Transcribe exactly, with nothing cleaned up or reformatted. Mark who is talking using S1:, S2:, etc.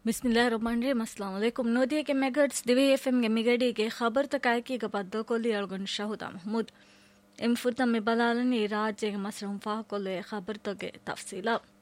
S1: ಬಿಸ್ಮಿಲ್ಲಾಹಿರ್ರಹ್ಮಾನಿರ್ರಹೀಮ್. ಅಸ್ಸಲಾಮು ಅಲೈಕುಂ. ನೋದಿಯಗೆ ಮೆಗಟ್ಸ್ ದಿವಿ F ಎಂಗೆ ಮಿಗಡಿಗೆ ಖಬರ್ ತಕಾಯಕಿಗ ಬದ್ದ ಕೊಲ್ಲಿ ಅಳ್ಗೊಂಡು ಶಹುದ Mahmood M ಫುರ್ತ ಮೆ ಬಲಾಲನಿ ರಾಜ್ಯಗೆ ಮಸ್ರಹಂ ಫಾಕೊಲ್ಲೆ ಖಬರ್ ತಗೆ ತಫ್ಸೀಲ